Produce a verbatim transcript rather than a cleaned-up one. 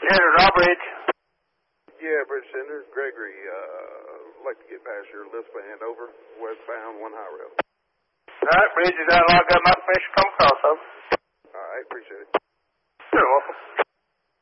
Center, Drawbridge. Yeah, Bridge Center, Gregory. Uh, like to get past your lift band over, westbound, one high rail. All right, Bridge is unlocked. Got my permission to come across, huh? All right, appreciate it. You're welcome.